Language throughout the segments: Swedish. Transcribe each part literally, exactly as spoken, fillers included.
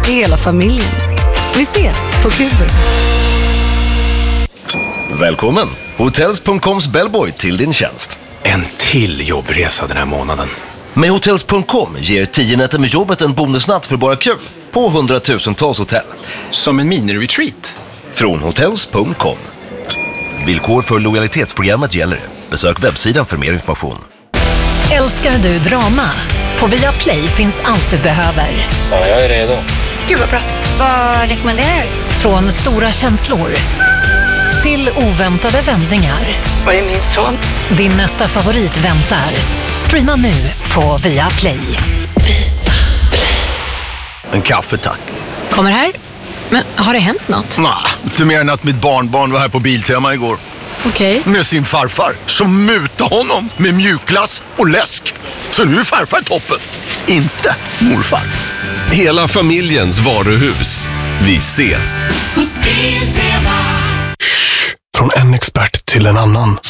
till hela familjen. Vi ses på Kubus. Välkommen! Hotels punkt coms bellboy till din tjänst. En till jobbresa den här månaden. Med Hotels punkt com ger tio nätter med jobbet en bonusnatt för bara kul på hundratusentals hotell. Som en mini-retreat. Från Hotels punkt com. Villkor för lojalitetsprogrammet gäller. Besök webbsidan för mer information. Älskar du drama? På Viaplay finns allt du behöver. Ja, jag är redo. Gud vad bra. Vad rekommenderar du? Från stora känslor till oväntade vändningar. Var är min son? Din nästa favorit väntar. Streama nu på Viaplay. En kaffe, tack. Kommer här? Men har det hänt något? Nej, inte mer än att mitt barnbarn var här på Biltema igår. Okej. Med sin farfar som mutade honom med mjukglass och läsk. Så nu är farfar toppen. Inte morfar. Hela familjens varuhus. Vi ses. Från en expert till en annan.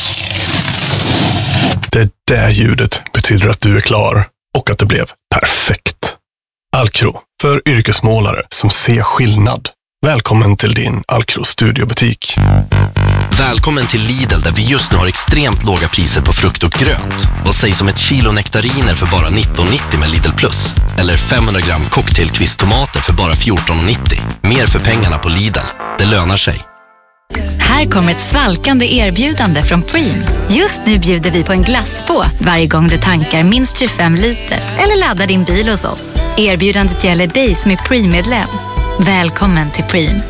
Det där ljudet betyder att du är klar och att det blev perfekt. Alcro, för yrkesmålare som ser skillnad. Välkommen till din Alcro studiobutik. Välkommen till Lidl där vi just nu har extremt låga priser på frukt och grönt. Vad sägs om ett kilo nektariner för bara nitton nittio med Lidl Plus? Eller femhundra gram cocktailkvisttomater för bara fjorton nittio. Mer för pengarna på Lidl. Det lönar sig. Här kommer ett svalkande erbjudande från Preem. Just nu bjuder vi på en glassbåt varje gång du tankar minst tjugofem liter eller laddar din bil hos oss. Erbjudandet gäller dig som är Preem-medlem. Välkommen till Preem.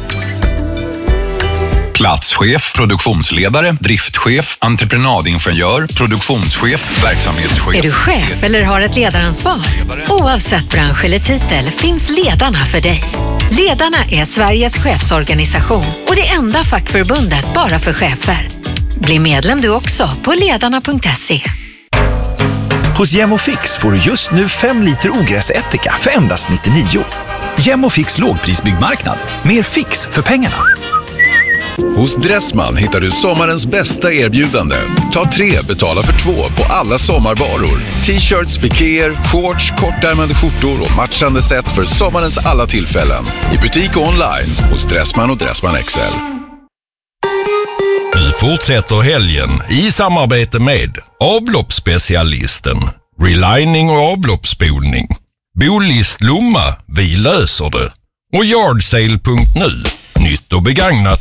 Platschef, produktionsledare, driftchef, entreprenadingenjör, produktionschef, verksamhetschef. Är du chef eller har ett ledaransvar? Oavsett bransch eller titel finns Ledarna för dig. Ledarna är Sveriges chefsorganisation och det enda fackförbundet bara för chefer. Bli medlem du också på ledarna punkt se. Hos Gemofix får du just nu fem liter ogräsättika för endast nittionio. Gemofix lågprisbyggmarknad. Mer fix för pengarna. Hos Dressman hittar du sommarens bästa erbjudande. Ta tre, betala för två på alla sommarvaror. T-shirts, pikéer, shorts, kortärmade skjortor och matchande set för sommarens alla tillfällen. I butik och online hos Dressman och Dressman X L. Vi fortsätter helgen i samarbete med avloppsspecialisten, relining och avloppsspolning. Bolist Lomma, vi löser det. Och yardsale punkt nu, nytt och begagnat